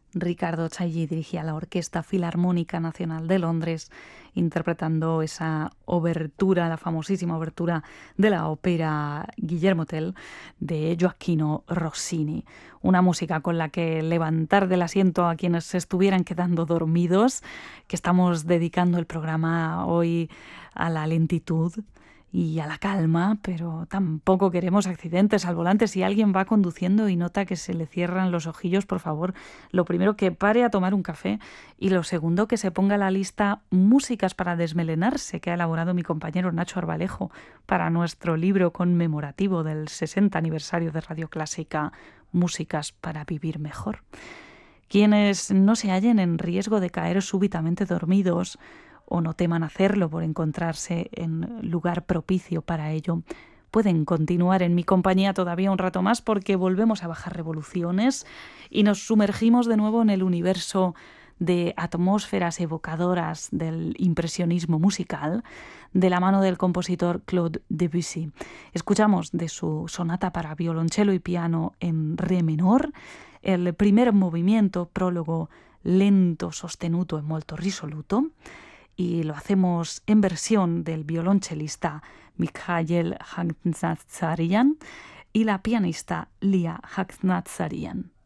Riccardo Chailly dirigía la Orquesta Filarmónica Nacional de Londres, interpretando esa obertura, la famosísima obertura de la ópera Guillermo Tell de Gioacchino Rossini. Una música con la que levantar del asiento a quienes se estuvieran quedando dormidos, que estamos dedicando el programa hoy a la lentitud y a la calma, pero tampoco queremos accidentes al volante. Si alguien va conduciendo y nota que se le cierran los ojillos, por favor, lo primero, que pare a tomar un café, y lo segundo, que se ponga la lista Músicas para desmelenarse, que ha elaborado mi compañero Nacho Arbalejo para nuestro libro conmemorativo del 60 aniversario de Radio Clásica, Músicas para vivir mejor. Quienes no se hallen en riesgo de caer súbitamente dormidos o no teman hacerlo por encontrarse en lugar propicio para ello, pueden continuar en mi compañía todavía un rato más, porque volvemos a bajar revoluciones y nos sumergimos de nuevo en el universo de atmósferas evocadoras del impresionismo musical, de la mano del compositor Claude Debussy. Escuchamos de su sonata para violonchelo y piano en re menor el primer movimiento, prólogo lento sostenuto e molto risoluto, y lo hacemos en versión del violonchelista Mikhail Khatnazarian y la pianista Lia Khatnazarian.